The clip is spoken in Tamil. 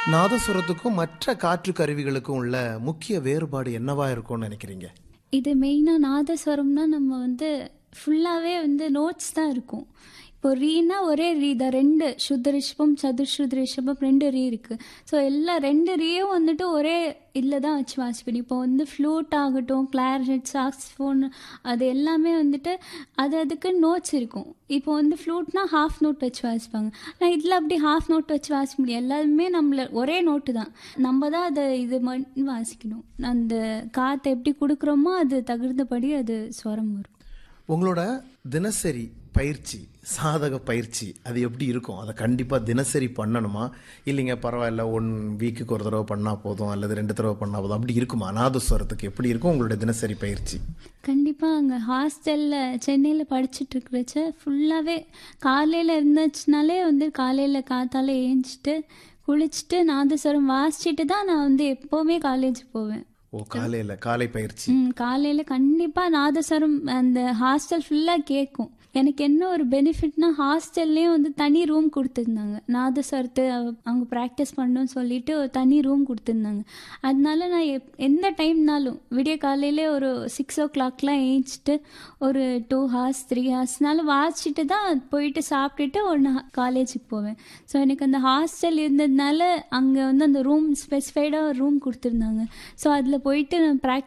நாதசுரத்துக்கும் மற்ற காற்று கருவிகளுக்கும் உள்ள முக்கிய வேறுபாடு என்னவா இருக்கும்னு நினைக்கிறீங்க? இது மெயினாக நாதஸ்வரம்னா நம்ம ஃபுல்லாகவே நோட்ஸ் தான் இருக்கும். இப்போ ரீனா ஒரே ரீ தான், 2 சுத்த ரிஷபம் சதுர்ஸ்ருத ரிஷபம் 2 ரீ இருக்குது. ஸோ எல்லா 2 ரீயும் ஒரே இதில் தான் வச்சு வாசிக்கணும். இப்போ ஃப்ளூட் ஆகட்டும், கிளாரினட், சாக்ஸ்ஃபோன், அது எல்லாமே அது அதுக்கு நோட்ஸ் இருக்கும். இப்போ ஃப்ளூட்னா ஹாஃப் நோட் வச்சு வாசிப்பாங்க. ஆனால் இதில் அப்படி ஹாஃப் நோட் வச்சு வாசிக்க முடியும். எல்லாருமே நம்மள ஒரே நோட்டு தான், நம்ம தான் அதை இது மட்டும் வாசிக்கணும். அந்த காற்றை எப்படி கொடுக்குறோமோ அது தகுந்தபடி அது ஸ்வரம் வரும். உங்களோட தினசரி பயிற்சி, சாதக பயிற்சி அது எப்படி இருக்கும்? அதை கண்டிப்பாக தினசரி பண்ணணுமா, இல்லைங்க பரவாயில்ல 1 வீக்குக்கு ஒரு தடவை பண்ணால் போதும் அல்லது 2 தடவை பண்ணால் போதும், அப்படி இருக்குமா? நாதஸ்வரத்துக்கு எப்படி இருக்கும் உங்களுடைய தினசரி பயிற்சி? கண்டிப்பாக அங்கே ஹாஸ்டலில் சென்னையில் படிச்சுட்டு இருக்கிறச்ச ஃபுல்லாகவே காலையில் இருந்துச்சுனாலே காலையில் காத்தால ஏஞ்சிட்டு குளிச்சுட்டு நாதஸ்வரம் வாசிச்சுட்டு தான் நான் எப்போவுமே காலேஜ் போவேன். ஓ, காலை பயிற்சி. காலையில் கண்டிப்பாக நாதஸ்வரம் அந்த ஹாஸ்டல் ஃபுல்லாக கேட்கும். எனக்கு என்ன ஒரு பெனிஃபிட்னா, ஹாஸ்டல்லையும் தனி ரூம் கொடுத்துருந்தாங்க. நாதஸ்வரத்தை அவங்க ப்ராக்டிஸ் பண்ணணும்னு சொல்லிட்டு ஒரு தனி ரூம் கொடுத்துருந்தாங்க. அதனால நான் எந்த டைம்னாலும் விடிய காலையிலே ஒரு 6 o'clockலாம் ஏஞ்சிட்டு ஒரு 2 hours 3 hoursனாலும் வாசிச்சுட்டு தான் போயிட்டு சாப்பிட்டுட்டு ஒன்று காலேஜுக்கு போவேன். ஸோ எனக்கு அந்த ஹாஸ்டல் இருந்ததுனால அங்கே அந்த ரூம் ஸ்பெசிஃபைடாக ஒரு ரூம் கொடுத்துருந்தாங்க. ஸோ அதில் போயிட்டு நான்